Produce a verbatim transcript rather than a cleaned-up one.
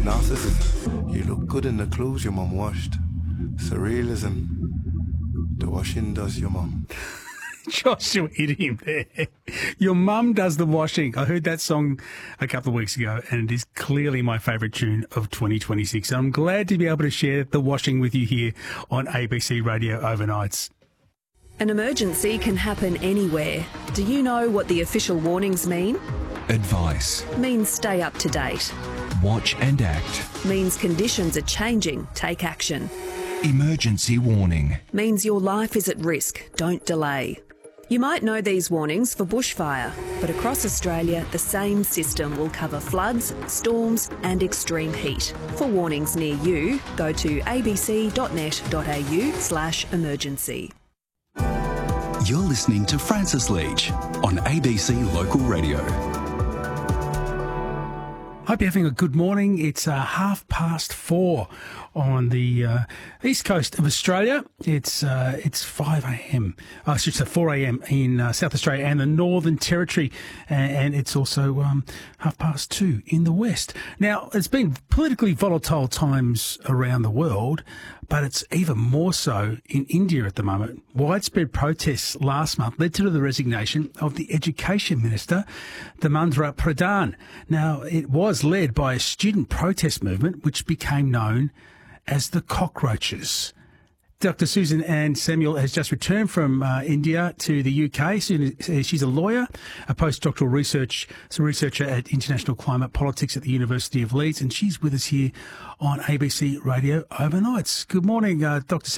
Narcissism. You look good in the clothes your mum washed. Surrealism. The washing does your mum. Joshua hit him there. Your mum does the washing. I heard that song a couple of weeks ago, and it is clearly my favourite tune of twenty twenty-six. I'm glad to be able to share the washing with you here on A B C Radio Overnights. An emergency can happen anywhere. Do you know what the official warnings mean? Advice. Means stay up to date. Watch and act. Means conditions are changing. Take action. Emergency warning. Means your life is at risk. Don't delay. You might know these warnings for bushfire, but across Australia, the same system will cover floods, storms and extreme heat. For warnings near you, go to abc.net.au slash emergency. You're listening to Francis Leach on A B C Local Radio. Hope you're having a good morning. It's uh, half past four on the uh, east coast of Australia. It's uh, it's five a.m. I should say four a.m. in uh, South Australia and the Northern Territory, and, and it's also um, half past two in the west. Now, it's been politically volatile times around the world, but it's even more so in India at the moment. Widespread protests last month led to the resignation of the Education Minister, Dharmendra Pradhan. Now, it was led by a student protest movement which became known as the Cockroaches. Doctor Susan Ann Samuel has just returned from uh, India to the U K. She's a lawyer, a postdoctoral research a researcher at International Climate Politics at the University of Leeds, and she's with us here on A B C Radio Overnights. Good morning, uh, Doctor